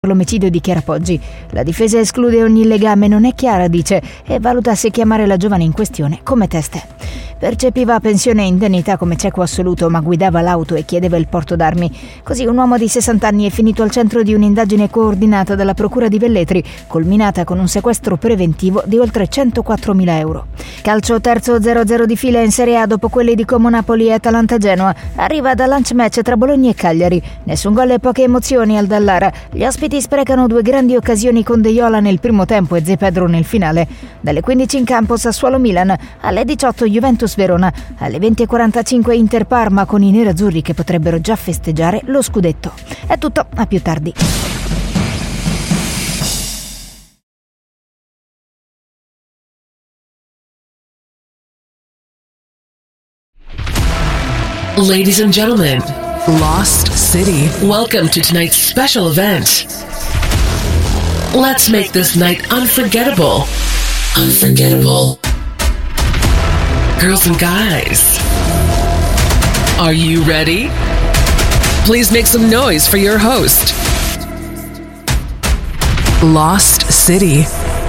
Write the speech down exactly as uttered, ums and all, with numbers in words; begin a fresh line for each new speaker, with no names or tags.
l'omicidio di Chiara Poggi. La difesa esclude ogni legame, non è chiara, dice, e valuta se chiamare la giovane in questione come teste. Percepiva pensione e indennità come cieco assoluto, ma guidava l'auto e chiedeva il porto d'armi. Così un uomo di sessanta anni è finito al centro di un'indagine coordinata dalla Procura di Velletri, culminata con un sequestro preventivo di oltre centoquattromila euro. Calcio, terzo zero zero di fila in Serie A dopo quelli di Como, Napoli e Atalanta Genoa. Arriva da lunch match tra Bologna e Cagliari. Nessun gol e poche emozioni al Dallara. Gli ospiti sprecano due grandi occasioni con De Jong nel primo tempo e Zé Pedro nel finale. Dalle quindici in campo Sassuolo-Milan, alle diciotto Juventus-Verona, alle venti e quarantacinque Inter-Parma con i nerazzurri che potrebbero già festeggiare lo scudetto. È tutto, a più tardi.
Ladies and gentlemen, Lost City, welcome to tonight's special event. Let's make this night unforgettable. Unforgettable. Girls and guys, are you ready? Please make some noise for your host. Lost City.